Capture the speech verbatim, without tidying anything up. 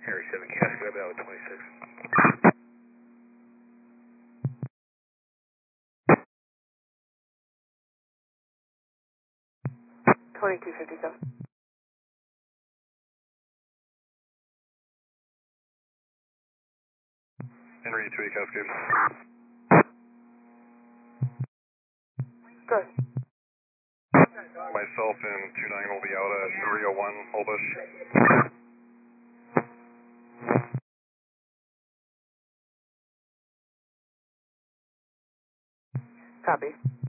Harry seven Cascade, about twenty-six. twenty-two fifty-seven. Henry two eight Cascade. Good. Myself and two nine will be out at three oh one Old Bush. Copy.